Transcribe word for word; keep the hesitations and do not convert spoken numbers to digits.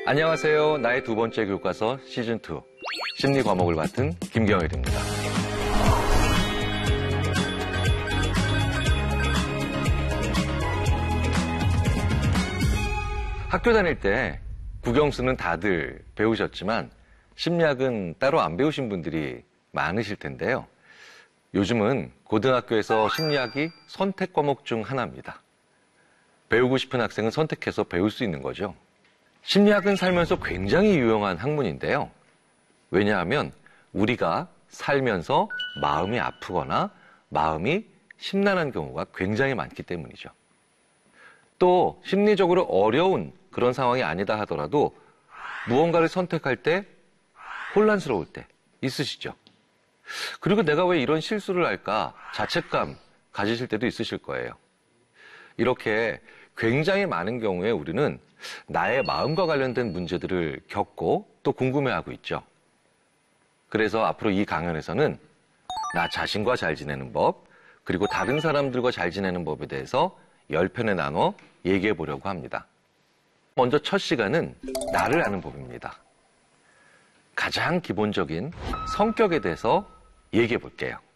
안녕하세요. 나의 두 번째 교과서 시즌이 심리 과목을 맡은 김경일입니다. 학교 다닐 때 국영수는 다들 배우셨지만 심리학은 따로 안 배우신 분들이 많으실 텐데요. 요즘은 고등학교에서 심리학이 선택 과목 중 하나입니다. 배우고 싶은 학생은 선택해서 배울 수 있는 거죠. 심리학은 살면서 굉장히 유용한 학문인데요. 왜냐하면 우리가 살면서 마음이 아프거나 마음이 심란한 경우가 굉장히 많기 때문이죠. 또 심리적으로 어려운 그런 상황이 아니다 하더라도 무언가를 선택할 때 혼란스러울 때 있으시죠. 그리고 내가 왜 이런 실수를 할까 자책감 가지실 때도 있으실 거예요. 이렇게 굉장히 많은 경우에 우리는 나의 마음과 관련된 문제들을 겪고 또 궁금해하고 있죠. 그래서 앞으로 이 강연에서는 나 자신과 잘 지내는 법, 그리고 다른 사람들과 잘 지내는 법에 대해서 열 편에 나눠 얘기해 보려고 합니다. 먼저 첫 시간은 나를 아는 법입니다. 가장 기본적인 성격에 대해서 얘기해 볼게요.